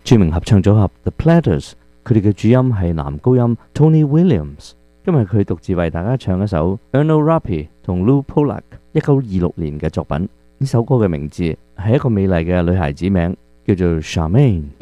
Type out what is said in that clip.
著名合唱組合 The Platters， 佢哋嘅主音係男高音 Tony Williams。今日佢獨自為大家唱一首 Erno Rappi 同 Lou Pollack 1926年嘅作品。呢首歌嘅名字係一個美麗嘅女孩子名，叫做 Charmaine。